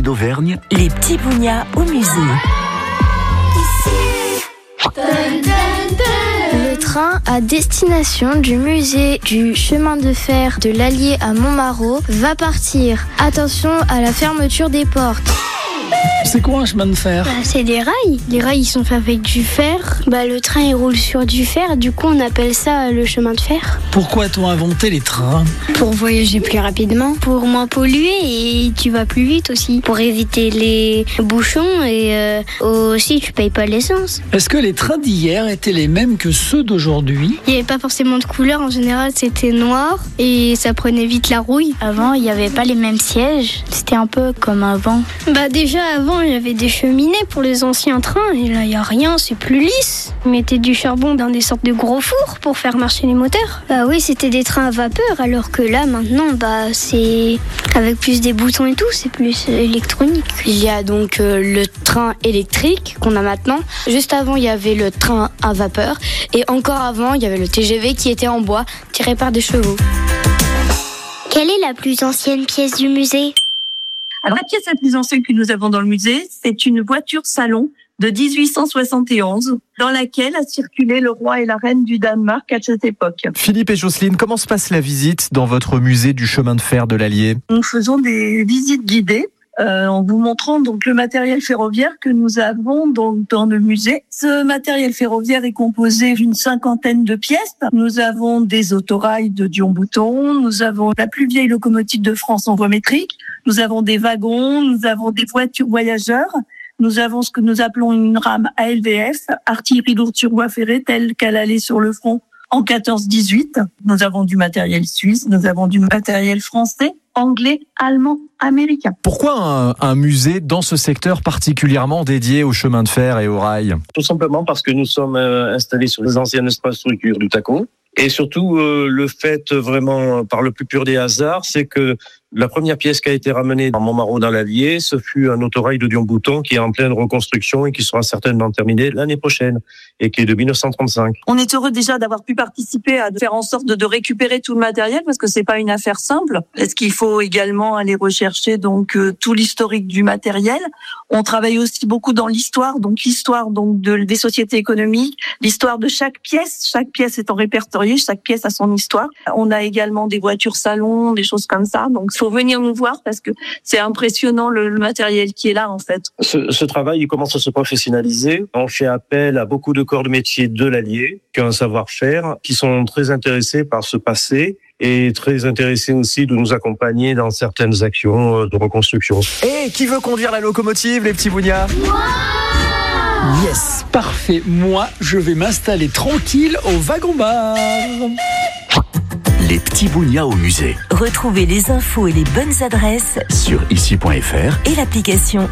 d'Auvergne. Les petits bougnats au musée. Le train à destination du musée du chemin de fer de l'Allier à Montmarault va partir. Attention à la fermeture des portes. C'est quoi un chemin de fer ? C'est des rails. Les rails ils sont faits avec du fer. Le train il roule sur du fer, du coup on appelle ça le chemin de fer. Pourquoi a-t-on inventé les trains ? Pour voyager plus rapidement, pour moins polluer et tu vas plus vite aussi. Pour éviter les bouchons et aussi tu payes pas l'essence. Est-ce que les trains d'hier étaient les mêmes que ceux d'aujourd'hui ? Il n'y avait pas forcément de couleur, en général c'était noir et ça prenait vite la rouille. Avant il n'y avait pas les mêmes sièges, c'était un peu comme avant. Déjà avant il y avait des cheminées pour les anciens trains et là il n'y a rien, c'est plus lisse. Ils mettaient du charbon dans des sortes de gros fours pour faire marcher les moteurs. Oui, c'était des trains à vapeur alors que là maintenant c'est avec plus des boutons et tout, c'est plus électronique. Il y a donc le train électrique qu'on a maintenant. Juste avant il y avait le train à vapeur et encore avant il y avait le TGV qui était en bois tiré par des chevaux. Quelle est la plus ancienne pièce du musée ? Alors, la pièce la plus ancienne que nous avons dans le musée, c'est une voiture salon de 1871, dans laquelle a circulé le roi et la reine du Danemark à cette époque. Philippe et Jocelyne, comment se passe la visite dans votre musée du chemin de fer de l'Allier ? Nous faisons des visites guidées. En vous montrant donc le matériel ferroviaire que nous avons donc dans le musée. Ce matériel ferroviaire est composé d'une 50aine de pièces. Nous avons des autorails de Dion-Bouton, nous avons la plus vieille locomotive de France en voie métrique, nous avons des wagons, nous avons des voitures voyageurs, nous avons ce que nous appelons une rame ALVF, artillerie lourde sur voie ferrée, telle qu'elle allait sur le front en 14-18. Nous avons du matériel suisse, nous avons du matériel français, anglais, allemand, américain. Pourquoi un musée dans ce secteur particulièrement dédié au chemin de fer et aux rails ? Tout simplement parce que nous sommes installés sur les anciennes infrastructures du TACO. Et surtout, le fait vraiment par le plus pur des hasards, c'est que la première pièce qui a été ramenée dans Montmarault dans l'Allier, ce fut un autorail de Dion-Bouton qui est en pleine reconstruction et qui sera certainement terminé l'année prochaine et qui est de 1935. On est heureux déjà d'avoir pu participer à faire en sorte de récupérer tout le matériel parce que c'est pas une affaire simple. Est-ce qu'il faut également aller rechercher donc tout l'historique du matériel. On travaille aussi beaucoup dans l'histoire, donc des sociétés économiques, l'histoire de chaque pièce. Chaque pièce étant répertoriée, chaque pièce a son histoire. On a également des voitures salons, des choses comme ça. Donc faut venir nous voir parce que c'est impressionnant le matériel qui est là en fait. Ce travail il commence à se professionnaliser. On fait appel à beaucoup de corps de métier de l'Allier qui ont un savoir-faire, qui sont très intéressés par ce passé et très intéressés aussi de nous accompagner dans certaines actions de reconstruction. Et qui veut conduire la locomotive, les petits bougnats ? Yes, parfait. Moi, je vais m'installer tranquille au wagon-bar. Les petits bougnats au musée. Retrouvez les infos et les bonnes adresses Sur ici.fr et l'application